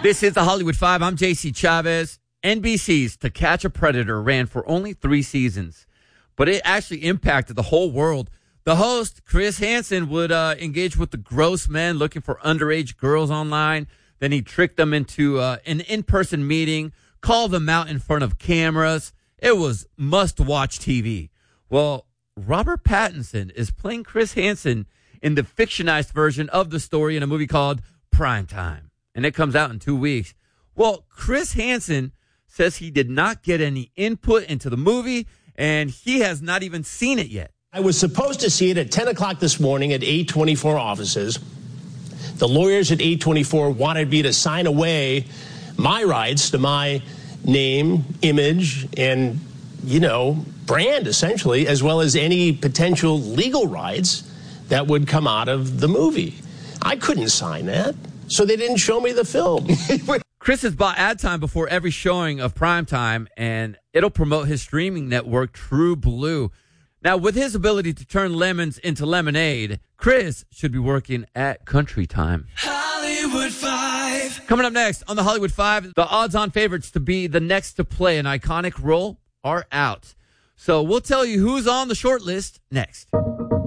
This is the Hollywood Five. I'm JC Chavez. NBC's To Catch a Predator ran for only 3 seasons, but it actually impacted the whole world. The host, Chris Hansen, would engage with the gross men looking for underage girls online. Then he'd trick them into an in-person meeting, call them out in front of cameras. It was must-watch TV. Well, Robert Pattinson is playing Chris Hansen in the fictionized version of the story in a movie called Primetime, and it comes out in 2 weeks. Well, Chris Hansen says he did not get any input into the movie, and he has not even seen it yet. I was supposed to see it at 10 o'clock this morning at 824 offices. The lawyers at 824 wanted me to sign away my rights to my name, image, and, brand, essentially, as well as any potential legal rights that would come out of the movie. I couldn't sign that, so they didn't show me the film. Chris has bought ad time before every showing of Primetime, and it'll promote his streaming network, True Blue. Now, with his ability to turn lemons into lemonade, Chris should be working at Country Time. Hollywood Five. Coming up next on the Hollywood Five, the odds-on favorites to be the next to play an iconic role are out. So we'll tell you who's on the short list next.